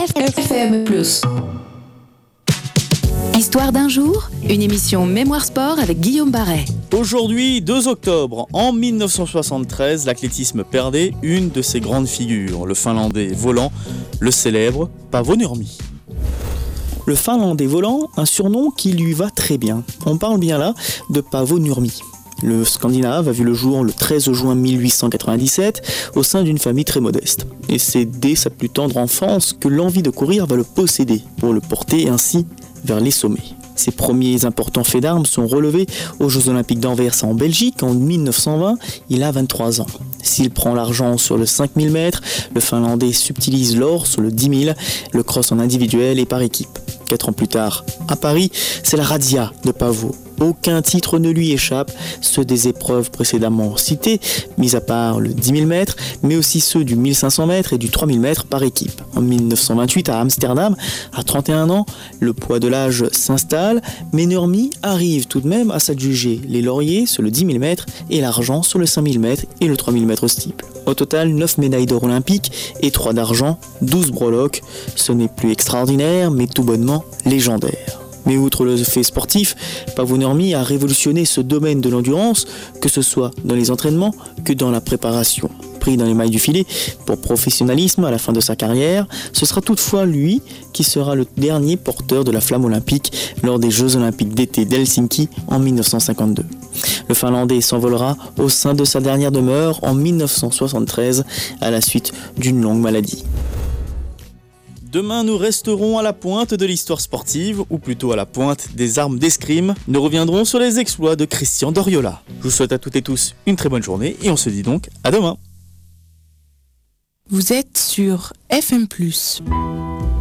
FM+. Histoire d'un jour, une émission Mémoire Sport avec Guillaume Barret. Aujourd'hui, 2 octobre, en 1973, l'athlétisme perdait une de ses grandes figures, le Finlandais volant, le célèbre Paavo Nurmi. Le Finlandais volant, un surnom qui lui va très bien. On parle bien là de Paavo Nurmi. Le Scandinave a vu le jour le 13 juin 1897 au sein d'une famille très modeste. Et c'est dès sa plus tendre enfance que l'envie de courir va le posséder pour le porter ainsi vers les sommets. Ses premiers importants faits d'armes sont relevés aux Jeux Olympiques d'Anvers en Belgique en 1920. Il a 23 ans. S'il prend l'argent sur le 5000 mètres, le Finlandais subtilise l'or sur le 10 000, le cross en individuel et par équipe. 4 ans plus tard, à Paris, c'est la razzia de Paavo. Aucun titre ne lui échappe, ceux des épreuves précédemment citées, mis à part le 10 000 mètres, mais aussi ceux du 1500 mètres et du 3000 mètres par équipe. En 1928, à Amsterdam, à 31 ans, le poids de l'âge s'installe, mais Nurmi arrive tout de même à s'adjuger les lauriers sur le 10 000 mètres et l'argent sur le 5000 mètres et le 3000 mètres steeple. Au total, 9 médailles d'or olympiques et 3 d'argent, 12 breloques. Ce n'est plus extraordinaire, mais tout bonnement légendaire. Mais outre le fait sportif, Paavo Nurmi a révolutionné ce domaine de l'endurance, que ce soit dans les entraînements que dans la préparation. Pris dans les mailles du filet pour professionnalisme à la fin de sa carrière, ce sera toutefois lui qui sera le dernier porteur de la flamme olympique lors des Jeux Olympiques d'été d'Helsinki en 1952. Le Finlandais s'envolera au sein de sa dernière demeure en 1973 à la suite d'une longue maladie. Demain, nous resterons à la pointe de l'histoire sportive, ou plutôt à la pointe des armes d'escrime. Nous reviendrons sur les exploits de Christian Doriola. Je vous souhaite à toutes et tous une très bonne journée et on se dit donc à demain. Vous êtes sur FM+.